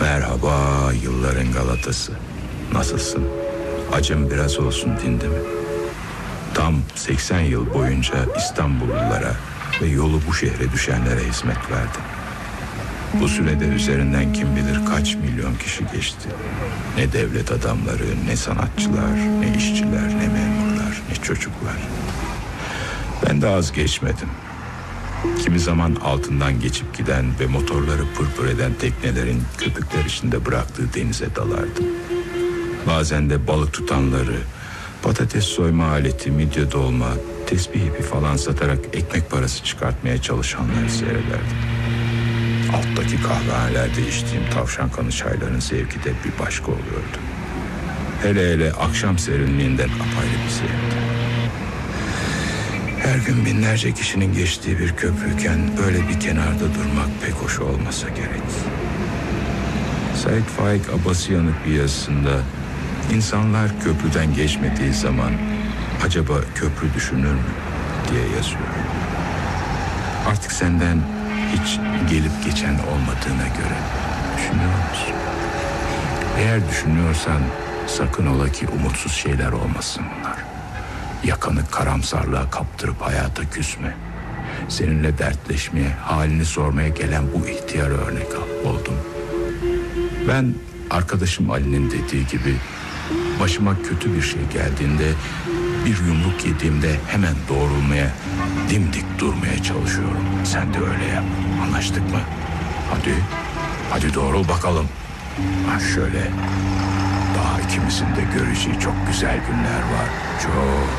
Merhaba yılların Galatası. Nasılsın? Acım biraz olsun dindi mi? Tam 80 yıl boyunca İstanbullulara ve yolu bu şehre düşenlere hizmet verdim. Bu sürede üzerinden kim bilir kaç milyon kişi geçti. Ne devlet adamları, ne sanatçılar, ne işçiler, ne memurlar, ne çocuklar. Ben de az geçmedim. Kimi zaman altından geçip giden ve motorları pırpır eden teknelerin köpükler içinde bıraktığı denize dalardım. Bazen de balık tutanları, patates soyma aleti, midye dolma, tesbih ipi falan satarak ekmek parası çıkartmaya çalışanları seyrederdim. Alttaki kahvehanelerde içtiğim tavşan kanı çayların zevki de bir başka oluyordu. Hele hele akşam serinliğinden apayrı bir zevkti. Her gün binlerce kişinin geçtiği bir köprüyken böyle bir kenarda durmak pek hoş olmasa gerek. Said Faik Abbasiyan'ın bir yazısında insanlar köprüden geçmediği zaman acaba köprü düşünür mü diye yazıyor. Artık senden hiç gelip geçen olmadığına göre düşünüyor musun? Eğer düşünüyorsan sakın ola ki umutsuz şeyler olmasın bunlar. Yakanı karamsarlığa kaptırıp hayata küsme. Seninle dertleşmeye, halini sormaya gelen bu ihtiyarı örnek al. Oldum. Ben arkadaşım Ali'nin dediği gibi başıma kötü bir şey geldiğinde, bir yumruk yediğimde hemen doğrulmaya, dimdik durmaya çalışıyorum. Sen de öyle yap. Anlaştık mı? Hadi doğrul bakalım. Ha şöyle. Daha ikimizin de göreceği çok güzel günler var. Çok.